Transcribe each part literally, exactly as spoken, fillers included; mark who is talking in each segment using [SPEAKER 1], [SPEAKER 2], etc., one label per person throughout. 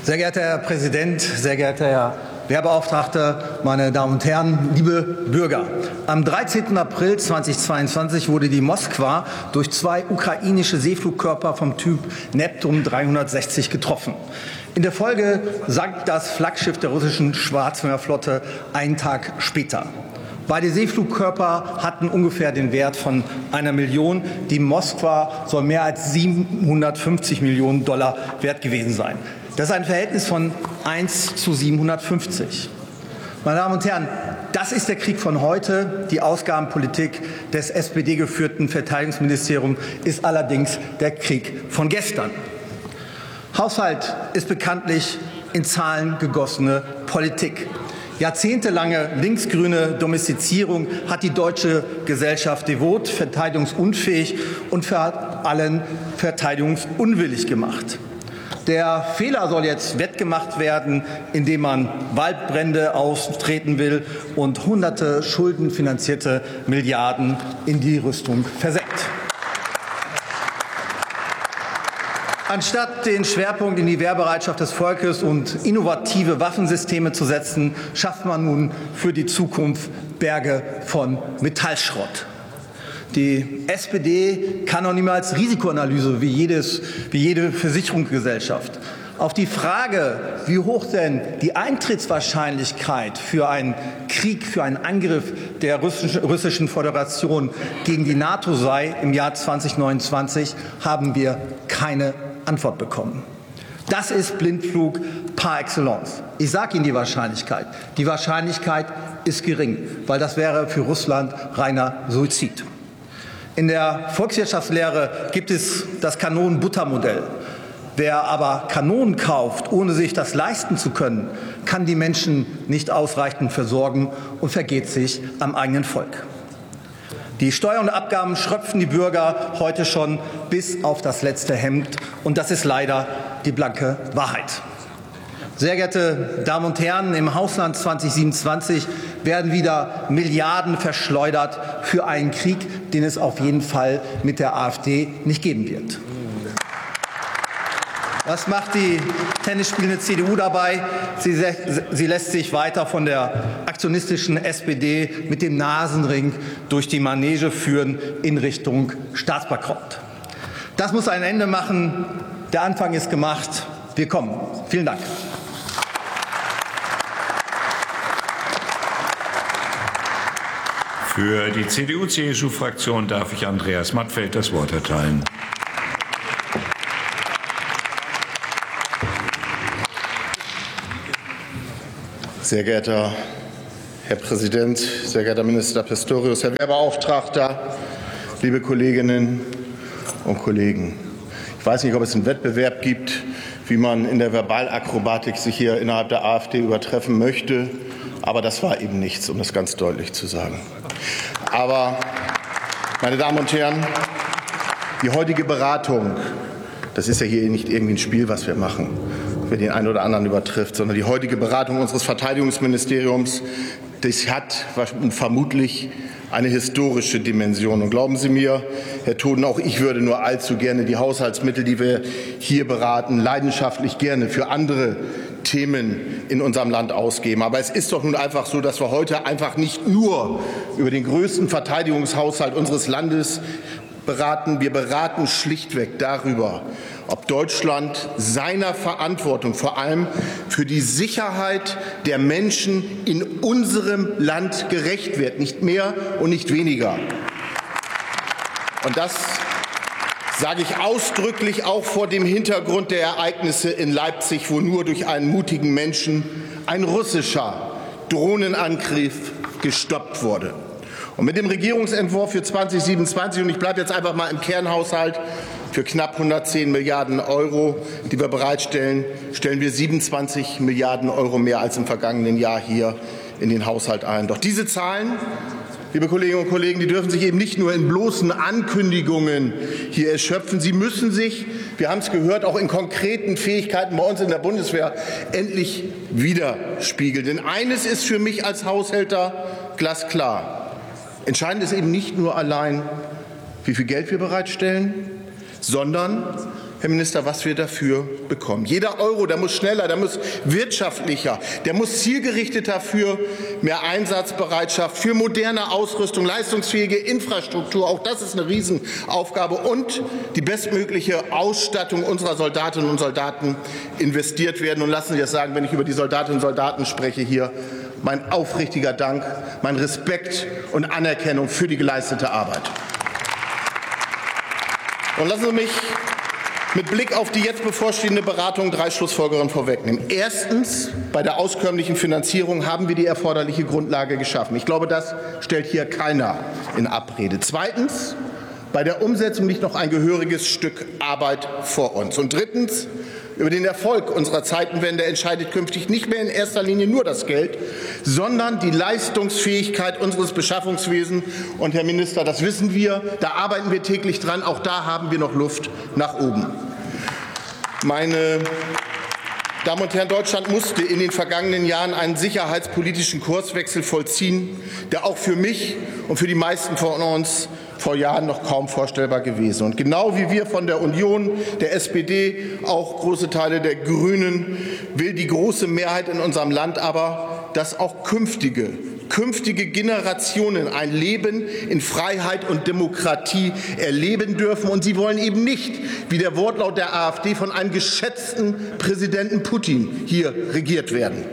[SPEAKER 1] Sehr geehrter Herr Präsident, sehr geehrter Herr Wehrbeauftragter, meine Damen und Herren, liebe Bürger! Am dreizehnten April zweitausendzweiundzwanzig wurde die Moskwa durch zwei ukrainische Seeflugkörper vom Typ Neptun dreihundertsechzig getroffen. In der Folge sank das Flaggschiff der russischen Schwarzmeerflotte einen Tag später. Beide Seeflugkörper hatten ungefähr den Wert von einer Million. Die Moskwa soll mehr als siebenhundertfünfzig Millionen Dollar wert gewesen sein. Das ist ein Verhältnis von eins zu siebenhundertfünfzig. Meine Damen und Herren, das ist der Krieg von heute. Die Ausgabenpolitik des S P D-geführten Verteidigungsministeriums ist allerdings der Krieg von gestern. Haushalt ist bekanntlich in Zahlen gegossene Politik. Jahrzehntelange linksgrüne Domestizierung hat die deutsche Gesellschaft devot, verteidigungsunfähig und vor allem verteidigungsunwillig gemacht. Der Fehler soll jetzt wettgemacht werden, indem man Waldbrände austreten will und hunderte schuldenfinanzierte Milliarden in die Rüstung versenkt. Anstatt den Schwerpunkt in die Wehrbereitschaft des Volkes und innovative Waffensysteme zu setzen, schafft man nun für die Zukunft Berge von Metallschrott. Die S P D kann noch niemals Risikoanalyse wie, jedes, wie jede Versicherungsgesellschaft. Auf die Frage, wie hoch denn die Eintrittswahrscheinlichkeit für einen Krieg, für einen Angriff der Russischen Föderation gegen die NATO sei im Jahr zweitausendneunundzwanzig, haben wir keine Antwort bekommen. Das ist Blindflug par excellence. Ich sage Ihnen die Wahrscheinlichkeit. Die Wahrscheinlichkeit ist gering, weil das wäre für Russland reiner Suizid. In der Volkswirtschaftslehre gibt es das Kanonen-Butter-Modell. Wer aber Kanonen kauft, ohne sich das leisten zu können, kann die Menschen nicht ausreichend versorgen und vergeht sich am eigenen Volk. Die Steuern und Abgaben schröpfen die Bürger heute schon bis auf das letzte Hemd. Und das ist leider die blanke Wahrheit. Sehr geehrte Damen und Herren, im Haushaltsplan zweitausendsiebenundzwanzig werden wieder Milliarden verschleudert für einen Krieg, den es auf jeden Fall mit der AfD nicht geben wird. Was macht die tennisspielende C D U dabei? Sie, sie lässt sich weiter von der aktionistischen S P D mit dem Nasenring durch die Manege führen in Richtung Staatsbankrott. Das muss ein Ende machen. Der Anfang ist gemacht. Wir kommen. Vielen Dank.
[SPEAKER 2] Für die C D U-C S U-Fraktion darf ich Andreas Mattfeld das Wort erteilen.
[SPEAKER 3] Sehr geehrter Herr Präsident, sehr geehrter Minister Pistorius, Herr Wehrbeauftragter, liebe Kolleginnen und Kollegen! Ich weiß nicht, ob es einen Wettbewerb gibt, wie man in der Verbalakrobatik sich hier innerhalb der AfD übertreffen möchte, aber das war eben nichts, um das ganz deutlich zu sagen. Aber, meine Damen und Herren, die heutige Beratung, das ist ja hier nicht irgendwie ein Spiel, was wir machen, wer den einen oder anderen übertrifft, sondern die heutige Beratung unseres Verteidigungsministeriums, das hat vermutlich eine historische Dimension. Und glauben Sie mir, Herr Toden, auch ich würde nur allzu gerne die Haushaltsmittel, die wir hier beraten, leidenschaftlich gerne für andere Themen in unserem Land ausgeben. Aber es ist doch nun einfach so, dass wir heute einfach nicht nur über den größten Verteidigungshaushalt unseres Landes beraten. Wir beraten schlichtweg darüber, ob Deutschland seiner Verantwortung vor allem für die Sicherheit der Menschen in unserem Land gerecht wird, nicht mehr und nicht weniger. Und das sage ich ausdrücklich auch vor dem Hintergrund der Ereignisse in Leipzig, wo nur durch einen mutigen Menschen ein russischer Drohnenangriff gestoppt wurde. Und mit dem Regierungsentwurf für zweitausendsiebenundzwanzig, und ich bleibe jetzt einfach mal im Kernhaushalt, für knapp hundertzehn Milliarden Euro, die wir bereitstellen, stellen wir siebenundzwanzig Milliarden Euro mehr als im vergangenen Jahr hier in den Haushalt ein. Doch diese Zahlen, liebe Kolleginnen und Kollegen, die dürfen sich eben nicht nur in bloßen Ankündigungen hier erschöpfen. Sie müssen sich, wir haben es gehört, auch in konkreten Fähigkeiten bei uns in der Bundeswehr endlich widerspiegeln. Denn eines ist für mich als Haushälter glasklar. Entscheidend ist eben nicht nur allein, wie viel Geld wir bereitstellen, sondern Herr Minister, was wir dafür bekommen. Jeder Euro, der muss schneller, der muss wirtschaftlicher, der muss zielgerichteter für mehr Einsatzbereitschaft, für moderne Ausrüstung, leistungsfähige Infrastruktur. Auch das ist eine Riesenaufgabe. Und die bestmögliche Ausstattung unserer Soldatinnen und Soldaten investiert werden. Und lassen Sie das sagen, wenn ich über die Soldatinnen und Soldaten spreche hier, mein aufrichtiger Dank, mein Respekt und Anerkennung für die geleistete Arbeit. Und lassen Sie mich mit Blick auf die jetzt bevorstehende Beratung drei Schlussfolgerungen vorwegnehmen. Erstens, bei der auskömmlichen Finanzierung haben wir die erforderliche Grundlage geschaffen. Ich glaube, das stellt hier keiner in Abrede. Zweitens, bei der Umsetzung liegt noch ein gehöriges Stück Arbeit vor uns. Und drittens, über den Erfolg unserer Zeitenwende entscheidet künftig nicht mehr in erster Linie nur das Geld, sondern die Leistungsfähigkeit unseres Beschaffungswesens. Und Herr Minister, das wissen wir, da arbeiten wir täglich dran, auch da haben wir noch Luft nach oben. Meine Damen und Herren, Deutschland musste in den vergangenen Jahren einen sicherheitspolitischen Kurswechsel vollziehen, der auch für mich und für die meisten von uns vor Jahren noch kaum vorstellbar gewesen. Und genau wie wir von der Union, der S P D, auch große Teile der Grünen, will die große Mehrheit in unserem Land aber, dass auch künftige, künftige Generationen ein Leben in Freiheit und Demokratie erleben dürfen. Und sie wollen eben nicht, wie der Wortlaut der AfD, von einem geschätzten Präsidenten Putin hier regiert werden.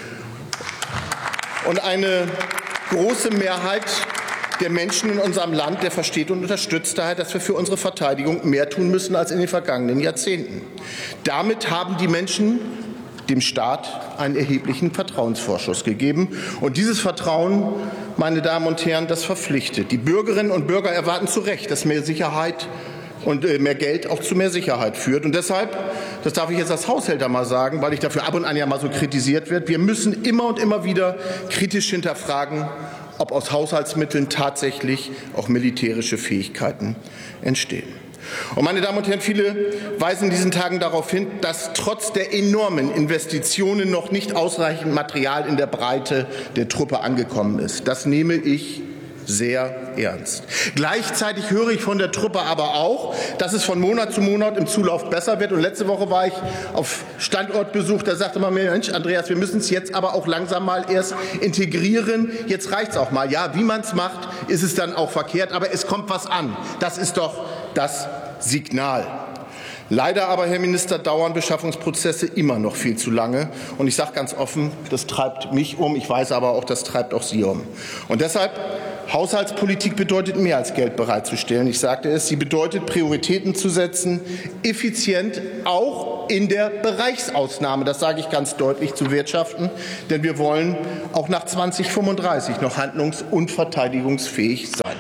[SPEAKER 3] Und eine große Mehrheit der Menschen in unserem Land, der versteht und unterstützt daher, dass wir für unsere Verteidigung mehr tun müssen als in den vergangenen Jahrzehnten. Damit haben die Menschen dem Staat einen erheblichen Vertrauensvorschuss gegeben. Und dieses Vertrauen, meine Damen und Herren, das verpflichtet. Die Bürgerinnen und Bürger erwarten zu Recht, dass mehr Sicherheit und mehr Geld auch zu mehr Sicherheit führt. Und deshalb, das darf ich jetzt als Haushälter mal sagen, weil ich dafür ab und an ja mal so kritisiert werde, wir müssen immer und immer wieder kritisch hinterfragen, ob aus Haushaltsmitteln tatsächlich auch militärische Fähigkeiten entstehen. Und meine Damen und Herren, viele weisen in diesen Tagen darauf hin, dass trotz der enormen Investitionen noch nicht ausreichend Material in der Breite der Truppe angekommen ist. Das nehme ich sehr ernst. Gleichzeitig höre ich von der Truppe aber auch, dass es von Monat zu Monat im Zulauf besser wird. Und letzte Woche war ich auf Standortbesuch, da sagte man mir, Mensch, Andreas, wir müssen es jetzt aber auch langsam mal erst integrieren. Jetzt reicht es auch mal. Ja, wie man es macht, ist es dann auch verkehrt, aber es kommt was an. Das ist doch das Signal. Leider aber, Herr Minister, dauern Beschaffungsprozesse immer noch viel zu lange. Und ich sage ganz offen, das treibt mich um. Ich weiß aber auch, das treibt auch Sie um. Und deshalb, Haushaltspolitik bedeutet mehr als Geld bereitzustellen. Ich sagte es, sie bedeutet, Prioritäten zu setzen, effizient auch in der Bereichsausnahme, das sage ich ganz deutlich, zu wirtschaften. Denn wir wollen auch nach zweitausendfünfunddreißig noch handlungs- und verteidigungsfähig sein.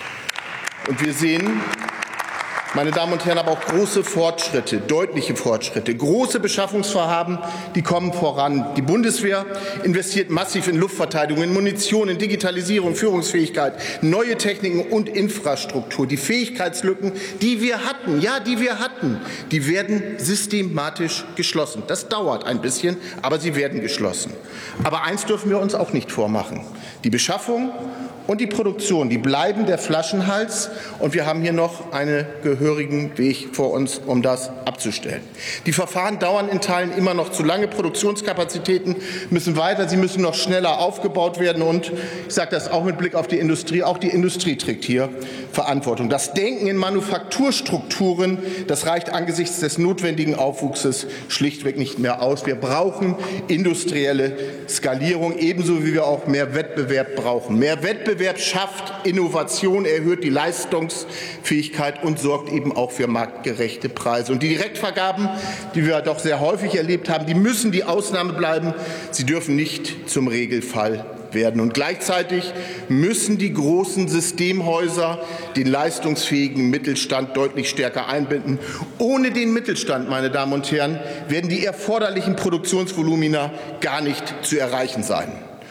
[SPEAKER 3] Und wir sehen, meine Damen und Herren, aber auch große Fortschritte, deutliche Fortschritte, große Beschaffungsvorhaben, die kommen voran. Die Bundeswehr investiert massiv in Luftverteidigung, in Munition, in Digitalisierung, Führungsfähigkeit, neue Techniken und Infrastruktur. Die Fähigkeitslücken, die wir hatten, ja, die wir hatten, die werden systematisch geschlossen. Das dauert ein bisschen, aber sie werden geschlossen. Aber eins dürfen wir uns auch nicht vormachen. Die Beschaffung und die Produktion, die bleiben der Flaschenhals, und wir haben hier noch einen gehörigen Weg vor uns, um das abzustellen. Die Verfahren dauern in Teilen immer noch zu lange. Produktionskapazitäten müssen weiter, sie müssen noch schneller aufgebaut werden. Und ich sage das auch mit Blick auf die Industrie, auch die Industrie trägt hier Verantwortung. Das Denken in Manufakturstrukturen, das reicht angesichts des notwendigen Aufwuchses schlichtweg nicht mehr aus. Wir brauchen industrielle Skalierung, ebenso wie wir auch mehr Wettbewerb brauchen. Mehr Wettbewerb Wettbewerb schafft Innovation, erhöht die Leistungsfähigkeit und sorgt eben auch für marktgerechte Preise. Und die Direktvergaben, die wir doch sehr häufig erlebt haben, die müssen die Ausnahme bleiben. Sie dürfen nicht zum Regelfall werden. Und gleichzeitig müssen die großen Systemhäuser den leistungsfähigen Mittelstand deutlich stärker einbinden. Ohne den Mittelstand, meine Damen und Herren, werden die erforderlichen Produktionsvolumina gar nicht zu erreichen sein.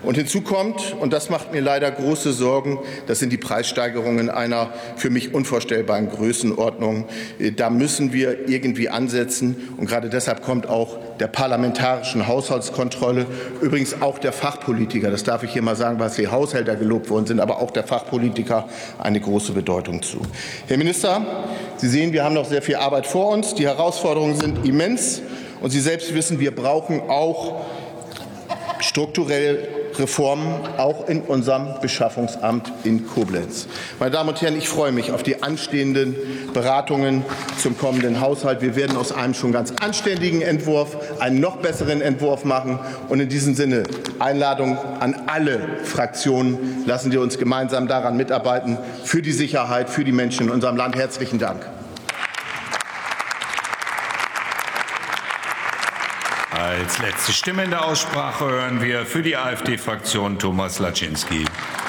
[SPEAKER 3] Und hinzu kommt, und das macht mir leider große Sorgen, das sind die Preissteigerungen einer für mich unvorstellbaren Größenordnung. Da müssen wir irgendwie ansetzen. Und gerade deshalb kommt auch der parlamentarischen Haushaltskontrolle, übrigens auch der Fachpolitiker, das darf ich hier mal sagen, weil die Haushälter gelobt worden sind, aber auch der Fachpolitiker eine große Bedeutung zu. Herr Minister, Sie sehen, wir haben noch sehr viel Arbeit vor uns. Die Herausforderungen sind immens. Und Sie selbst wissen, wir brauchen auch strukturell Reformen, auch in unserem Beschaffungsamt in Koblenz. Meine Damen und Herren, ich freue mich auf die anstehenden Beratungen zum kommenden Haushalt. Wir werden aus einem schon ganz anständigen Entwurf einen noch besseren Entwurf machen. Und in diesem Sinne Einladung an alle Fraktionen. Lassen Sie uns gemeinsam daran mitarbeiten, für die Sicherheit, für die Menschen in unserem Land. Herzlichen Dank.
[SPEAKER 2] Als letzte Stimme in der Aussprache hören wir für die AfD-Fraktion Thomas Laczynski.